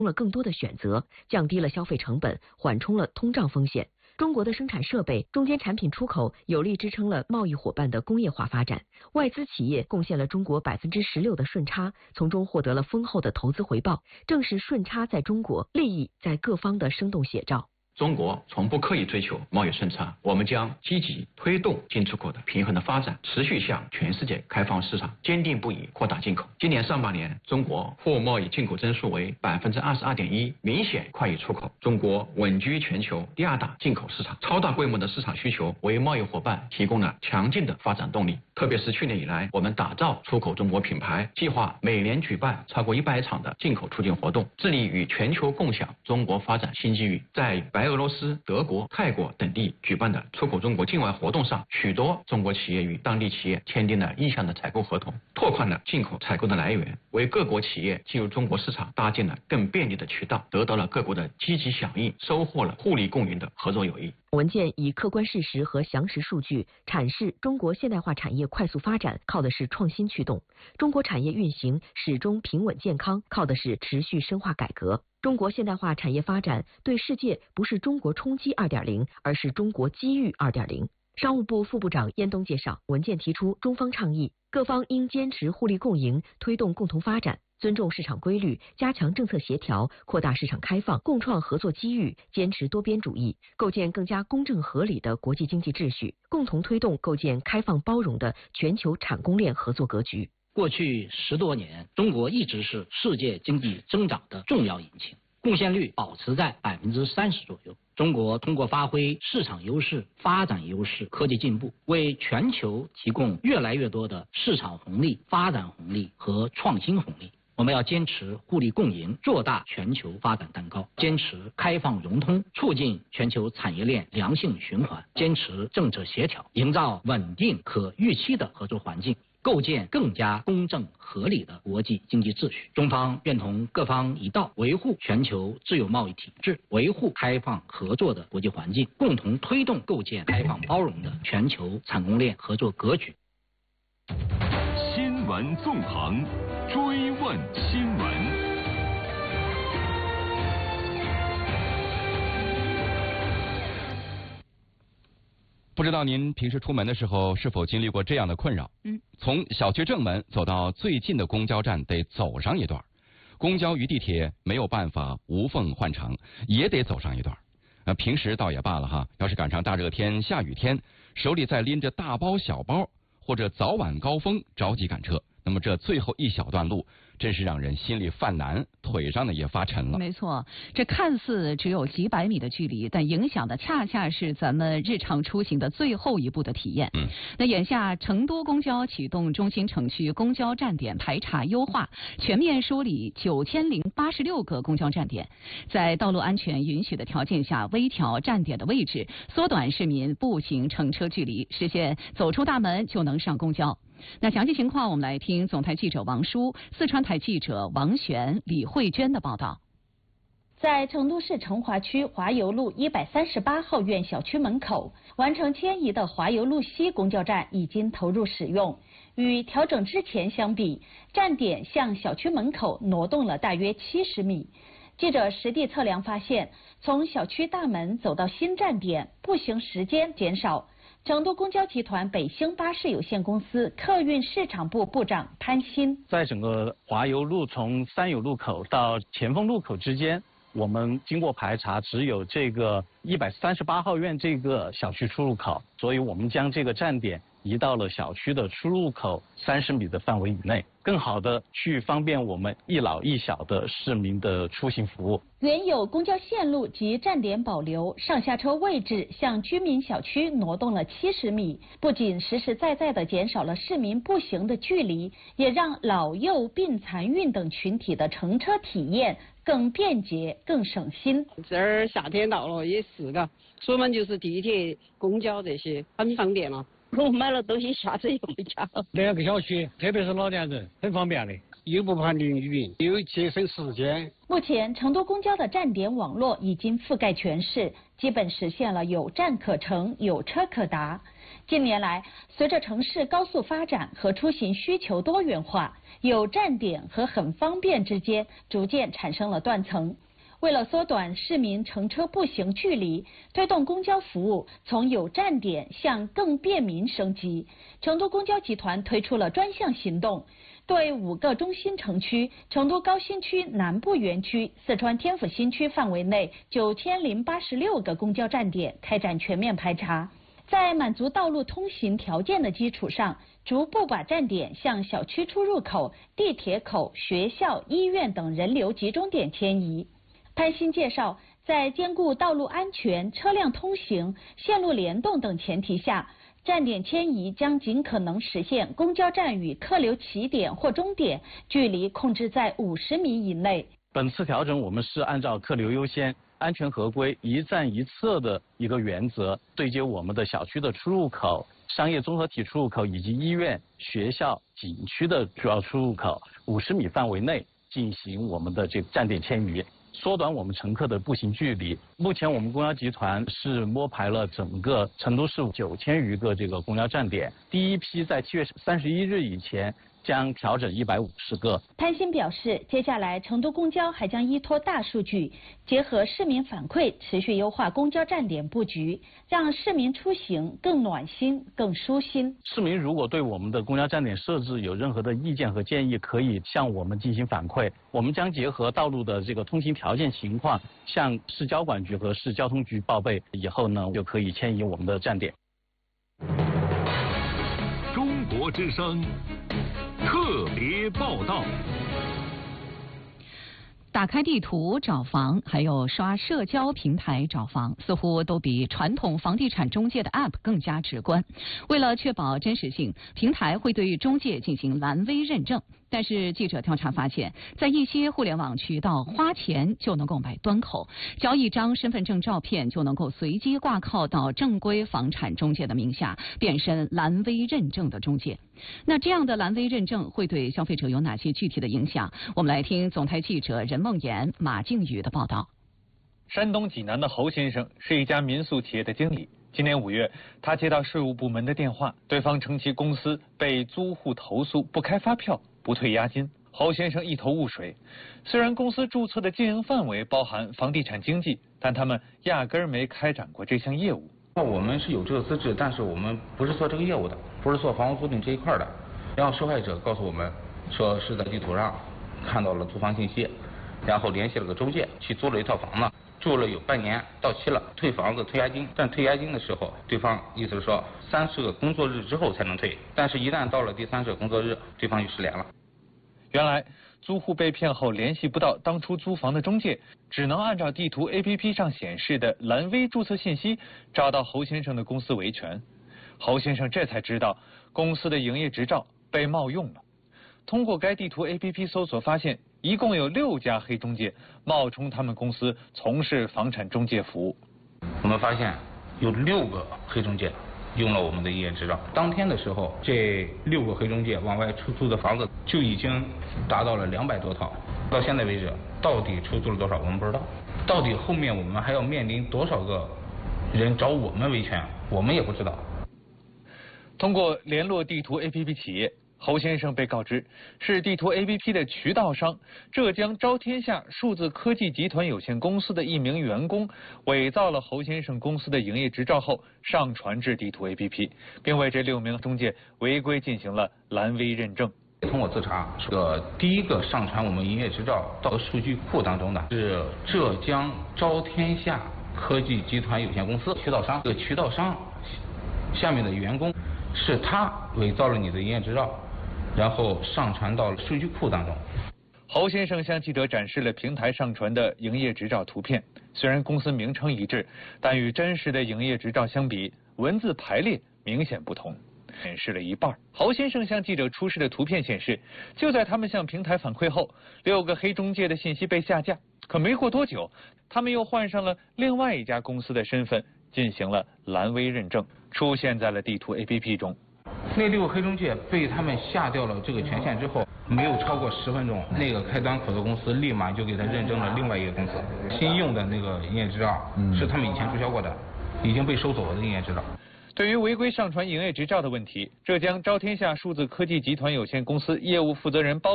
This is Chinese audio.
供了更多的选择，降低了消费成本，缓冲了通胀风险。中国的生产设备、中间产品出口有力支撑了贸易伙伴的工业化发展。外资企业贡献了中国16%的顺差，从中获得了丰厚的投资回报。正是顺差在中国，利益在各方的生动写照。 中国从不刻意追求贸易顺差，我们将积极推动进出口的平衡的发展，持续向全世界开放市场，坚定不移扩大进口。今年上半年，中国货贸易进口增速为22.1%，明显快于出口。中国稳居全球第2大进口市场，超大规模的市场需求为贸易伙伴提供了强劲的发展动力。特别是去年以来，我们打造出口中国品牌，计划每年举办超过100场的进口促进活动，致力与全球共享中国发展新机遇。在白俄罗斯、德国、泰国等地举办的出口中国境外活动上，许多中国企业与当地企业签订了意向的采购合同，拓宽了进口采购的来源，为各国企业进入中国市场搭建了更便利的渠道，得到了各国的积极响应，收获了互利共赢的合作友谊。 文件以客观事实和详实数据阐释中国现代化产业快速发展靠的是创新驱动，中国产业运行始终平稳健康靠的是持续深化改革。中国现代化产业发展对世界不是中国冲击 2.0， 而是中国机遇 2.0。商务部副部长燕东介绍，文件提出中方倡议，各方应坚持互利共赢，推动共同发展，尊重市场规律，加强政策协调，扩大市场开放，共创合作机遇，坚持多边主义，构建更加公正合理的国际经济秩序，共同推动构建开放包容的全球产供链合作格局。 过去10多年，中国一直是世界经济增长的重要引擎，贡献率保持在30%左右。中国通过发挥市场优势、发展优势、科技进步，为全球提供越来越多的市场红利、发展红利和创新红利。我们要坚持互利共赢，做大全球发展蛋糕，坚持开放融通，促进全球产业链良性循环，坚持政策协调，营造稳定可预期的合作环境，构建更加公正合理的国际经济秩序。中方愿同各方一道，维护全球自由贸易体制，维护开放合作的国际环境，共同推动构建开放包容的全球产供链合作格局。 新闻纵横，追问新闻。不知道您平时出门的时候是否经历过这样的困扰？从小区正门走到最近的公交站得走上一段，公交与地铁没有办法无缝换乘，也得走上一段。平时倒也罢了哈，要是赶上大热天、下雨天，手里再拎着大包小包，或者早晚高峰着急赶车，那么这最后一小段路真是让人心里犯难，腿上呢也发沉了。 没错，这看似只有几百米的距离，但影响的恰恰是咱们日常出行的最后一步的体验。那眼下成都公交启动中心城区公交站点排查优化，全面梳理9086个公交站点，在道路安全允许的条件下，微调站点的位置，缩短市民步行乘车距离，实现走出大门就能上公交。那详细情况我们来听总台记者王舒、四川台记者王璇、李慧娟的报道。 在成都市成华区华油路138号院小区门口完成迁移的华油路西公交站已经投入使用。与调整之前相比，站点向小区门口挪动了大约70米。记者实地测量发现，从小区大门走到新站点，步行时间减少。成都公交集团北星巴士有限公司客运市场部部长潘鑫， 在整个华油路从三友路口到前锋路口之间，我们经过排查，只有这个138号院这个小区出入口，所以我们将这个站点移到了小区的出入口30米的范围以内，更好的去方便我们一老一小的市民的出行服务。 原有公交线路及站点保留，上下车位置向居民小区挪动了70米，不仅实实在在地减少了市民步行的距离，也让老幼病残孕等群体的乘车体验更便捷、更省心。 这儿夏天到了也是嘎，出门就是地铁、公交这些，很方便了。我买了东西下车就回家了。 2个小区，特别是老年人，很方便的，又不怕淋雨，又节省时间。 目前，成都公交的站点网络已经覆盖全市，基本实现了有站可乘、有车可达。 近年来，随着城市高速发展和出行需求多元化，有站点和很方便之间逐渐产生了断层。为了缩短市民乘车步行距离，推动公交服务从有站点向更便民升级，成都公交集团推出了专项行动，对5个中心城区、成都高新区南部园区、四川天府新区范围内9086个公交站点开展全面排查，在满足道路通行条件的基础上，逐步把站点向小区出入口、地铁口、学校、医院等人流集中点迁移。潘鑫介绍，在兼顾道路安全、车辆通行、线路联动等前提下，站点迁移将尽可能实现公交站与客流起点或终点距离控制在50米以内。 本次调整我们是按照客流优先、安全合规、一站一侧的一个原则，对接我们的小区的出入口、商业综合体出入口以及医院、学校、景区的主要出入口50米范围内进行我们的这个站点迁移，缩短我们乘客的步行距离。目前我们公交集团是摸排了整个成都市9000余个这个公交站点，第一批在7月31日以前将调整150个。 潘鑫表示，接下来成都公交还将依托大数据，结合市民反馈，持续优化公交站点布局，让市民出行更暖心、更舒心。 市民如果对我们的公交站点设置有任何的意见和建议，可以向我们进行反馈，我们将结合道路的这个通行条件情况，向市交管局和市交通局报备，以后呢就可以迁移我们的站点。 中国之声特别报道。 打开地图找房，还有刷社交平台找房，似乎都比传统房地产中介的 App 更加直观。为了确保真实性，平台会对中介进行蓝 V 认证。但是记者调查发现，在一些互联网渠道，花钱就能够买端口，交一张身份证照片就能够随机挂靠到正规房产中介的名下，变身蓝 V 认证的中介。那这样的蓝 V 认证会对消费者有哪些具体的影响？我们来听总台记者任梦妍、马静宇的报道。 山东济南的侯先生是一家民宿企业的经理。今年5月，他接到税务部门的电话，对方称其公司被租户投诉不开发票、不退押金。侯先生一头雾水。虽然公司注册的经营范围包含房地产经纪，但他们压根儿没开展过这项业务。 我们是有这个资质，但是我们不是做这个业务的，不是做房屋租赁这一块的。然后受害者告诉我们说是在地图上看到了租房信息，然后联系了个中介去租了一套房子，住了有半年，到期了，退房子退押金。但退押金的时候，对方意思是说30个工作日之后才能退，但是一旦到了第30个工作日，对方就失联了。 原来租户被骗后联系不到当初租房的中介，只能按照地图 APP 上显示的蓝 V 注册信息找到侯先生的公司维权。侯先生这才知道公司的营业执照被冒用了。通过该地图 APP 搜索发现，一共有6家黑中介冒充他们公司从事房产中介服务。 我们发现有6个黑中介用了我们的营业执照。当天的时候，这6个黑中介往外出租的房子就已经达到了200多套。到现在为止，到底出租了多少我们不知道。到底后面我们还要面临多少个人找我们维权，我们也不知道。 通过联络地图 APP 企业，侯先生被告知是地图 APP 的渠道商浙江招天下数字科技集团有限公司的一名员工，伪造了侯先生公司的营业执照后上传至地图 APP， 并为这6名中介违规进行了蓝 V 认证。 通过自查，第一个上传我们营业执照到数据库当中的是浙江招天下科技集团有限公司渠道商。这个渠道商下面的员工是他伪造了你的营业执照，然后上传到数据库当中。 侯先生向记者展示了平台上传的营业执照图片，虽然公司名称一致，但与真实的营业执照相比，文字排列明显不同，显示了一半。侯先生向记者出示的图片显示，就在他们向平台反馈后，6个黑中介的信息被下架，可没过多久，他们又换上了另外一家公司的身份，进行了蓝 V 认证，出现在了地图 APP 中。 那6个黑中介被他们下掉了这个权限之后，没有超过10分钟，那个开端口的公司立马就给他认证了另外一个公司。新用的那个营业执照是他们以前注销过的，已经被收走了的营业执照。 对于违规上传营业执照的问题，浙江招天下数字科技集团有限公司业务负责人包